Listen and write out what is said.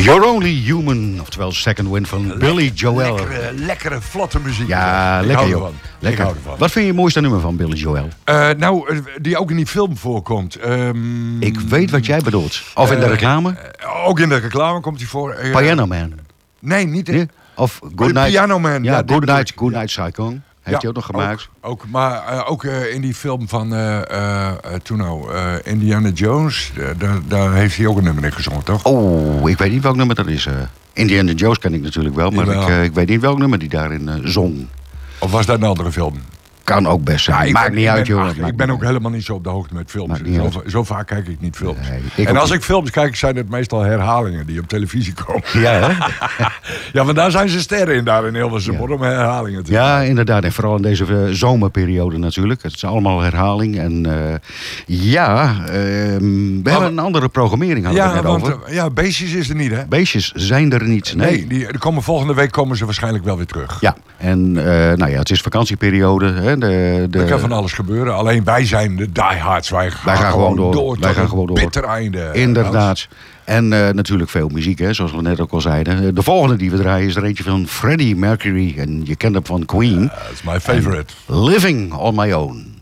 You're Only Human, oftewel Second Wind van Billy Joel. Lekkere, vlotte muziek. Ja, lekker joh. Lekker. Wat vind je het mooiste nummer van Billy Joel? Die ook in die film voorkomt. Ik weet wat jij bedoelt. Of in de reclame? Ook in de reclame komt hij voor. Piano Man. Nee, niet in. Nee? Of Good Night. Piano Man. Ja, Good Night Saigon. Heeft hij ook nog gemaakt? Ook in die film van Indiana Jones. Daar heeft hij ook een nummer in gezongen, toch? Oh, ik weet niet welk nummer dat is. Indiana Jones ken ik natuurlijk wel, maar ik weet niet welk nummer die daarin zong. Of was dat een andere film? Kan ook best zijn. Maakt niet uit, joh. Ik ben ook helemaal niet zo op de hoogte met films. Zo vaak kijk ik niet films. Nee, en als ik films kijk, zijn het meestal herhalingen die op televisie komen. Ja, hè? Ja, want daar zijn ze sterren in, daar in Hilversum, om herhalingen te maken. Ja, inderdaad. En vooral in deze zomerperiode natuurlijk. Het is allemaal herhaling. En we hebben een andere programmering hadden we net over. Beestjes is er niet, hè? Beestjes zijn er niet. Nee, volgende week komen ze waarschijnlijk wel weer terug. Ja, en het is vakantieperiode, hè? Er kan van alles gebeuren. Alleen wij zijn de diehards. Wij gaan gewoon door. Wij gaan gewoon door. Bitter einde. Inderdaad. En natuurlijk veel muziek, hè, zoals we net ook al zeiden. De volgende die we draaien is er eentje van Freddie Mercury. En je kent hem van Queen. That's my favorite. And Living on My Own.